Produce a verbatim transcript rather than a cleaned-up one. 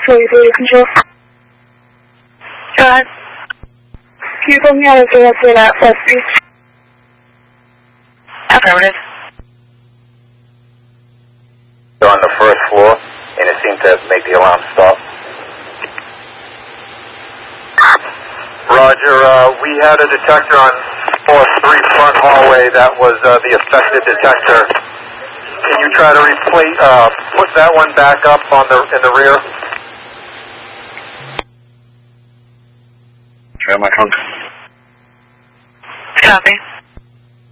forty-three control. Go ahead. Can you put me on a zero for that plus three? Affirmative. On the first floor, and it seemed to make the alarm stop. Roger, uh, we had a detector on floor three front hallway that was uh, the affected detector. Can you try to replace, uh, put that one back up on the in the rear? Try my phone. Copy.